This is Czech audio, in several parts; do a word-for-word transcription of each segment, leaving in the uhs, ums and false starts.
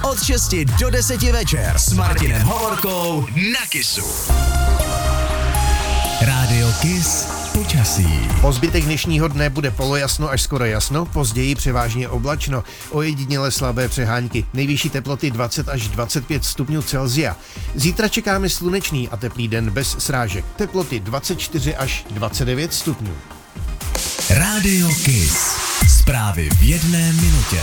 Od šesti do deseti večer s Martinem Hovorkou na Kissu. Rádio Kiss počasí. Po zbytek dnešního dne bude polojasno až skoro jasno, později převážně oblačno, ojediněle slabé přehánky. Nejvyšší teploty dvacet až dvacet pět stupňů Celsia. Zítra čekáme slunečný a teplý den bez srážek. Teploty dvacet čtyři až dvacet devět stupňů. Rádio Kiss. Zprávy v jedné minutě.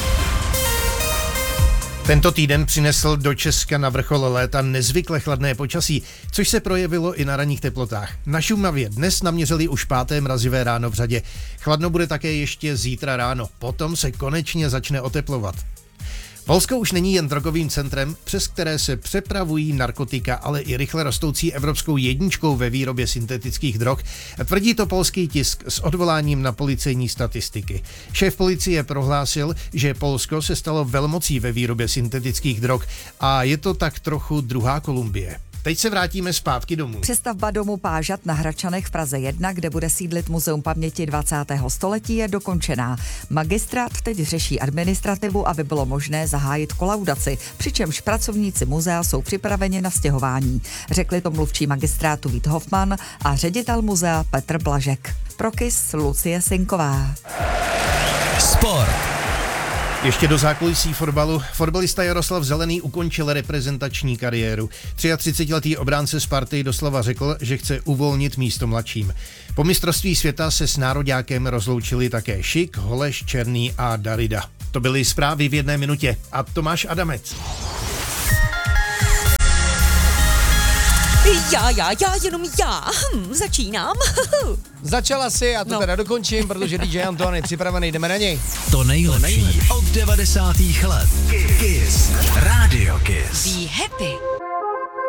Tento týden přinesl do Česka na vrchol léta nezvykle chladné počasí, což se projevilo i na ranních teplotách. Na Šumavě dnes naměřili už páté mrazivé ráno v řadě. Chladno bude také ještě zítra ráno, potom se konečně začne oteplovat. Polsko už není jen drogovým centrem, přes které se přepravují narkotika, ale i rychle rostoucí evropskou jedničkou ve výrobě syntetických drog. Tvrdí to polský tisk s odvoláním na policejní statistiky. Šéf policie prohlásil, že Polsko se stalo velmocí ve výrobě syntetických drog a je to tak trochu druhá Kolumbie. Teď se vrátíme zpátky domů. Přestavba domu Pážat na Hradčanech v Praze jedna, kde bude sídlit Muzeum paměti dvacátého století, je dokončená. Magistrát teď řeší administrativu, aby bylo možné zahájit kolaudaci, přičemž pracovníci muzea jsou připraveni na stěhování. Řekli to mluvčí magistrátu Vít Hofman a ředitel muzea Petr Blažek. Pro Kiss Lucie Sinková. Sport. Ještě do zákulisí fotbalu. Fotbalista Jaroslav Zelený ukončil reprezentační kariéru. třiatřicetiletý obránce Sparty doslova řekl, že chce uvolnit místo mladším. Po mistrovství světa se s nároďákem rozloučili také Šik, Holeš, Černý a Darida. To byly zprávy v jedné minutě. A Tomáš Adamec. Já, já, já, jenom já. Hm, začínám. Začala si, já to no. teda dokončím, protože D J Anton je připravený, jdeme na něj. To nejlepší, to nejlepší. Od devadesátých let. Kiss. Radio Kiss. Be happy.